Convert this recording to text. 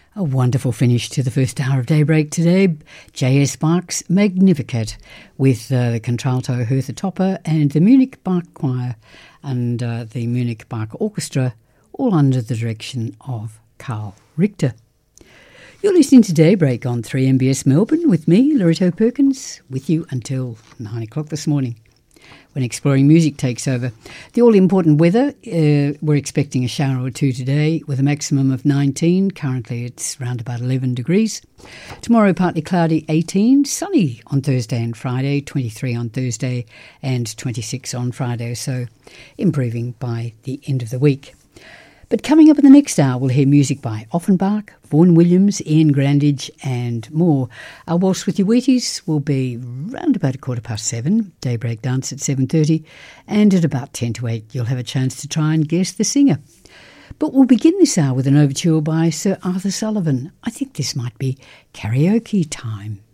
A wonderful finish to the first hour of Daybreak today. J.S. Bach's Magnificat with the contralto Hertha Topper and the Munich Bach Choir and the Munich Bach Orchestra, all under the direction of Carl Richter. You're listening to Daybreak on 3MBS Melbourne with me, Loretto Perkins, with you until 9 o'clock this morning, when Exploring Music takes over. The all-important weather, we're expecting a shower or two today with a maximum of 19. Currently it's around about 11 degrees. Tomorrow partly cloudy, 18. Sunny on Thursday and Friday, 23 on Thursday and 26 on Friday, so improving by the end of the week. But coming up in the next hour, we'll hear music by Offenbach, Vaughan Williams, Ian Grandage and more. Our Waltz with Your Wheaties will be round about 7:15, Daybreak Dance at 7:30, and at about 10 to 8 you'll have a chance to try and guess the singer. But we'll begin this hour with an overture by Sir Arthur Sullivan. I think this might be karaoke time.